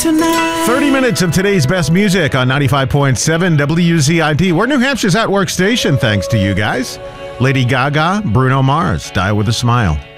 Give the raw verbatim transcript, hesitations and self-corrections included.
tonight. thirty minutes of today's best music on ninety-five point seven W Z I D. We're New Hampshire's at work station, thanks to you guys. Lady Gaga, Bruno Mars, Die With a Smile.